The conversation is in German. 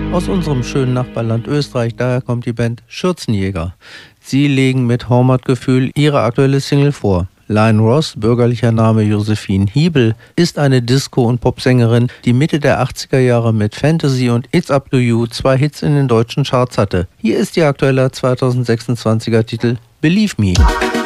Aus unserem schönen Nachbarland Österreich, daher kommt die Band Schürzenjäger. Sie legen mit Heimatgefühl ihre aktuelle Single vor. Lion Ross, bürgerlicher Name Josephine Hiebel, ist eine Disco- und Popsängerin, die Mitte der 80er Jahre mit Fantasy und It's Up to You 2 Hits in den deutschen Charts hatte. Hier ist ihr aktueller 2026er Titel Believe Me.